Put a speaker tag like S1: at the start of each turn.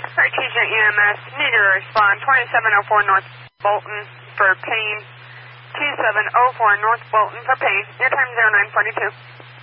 S1: Alright, Teacher EMS, need to respond 2704 North Bolton for pain. 2704 North Bolton for pain. Your time 0942.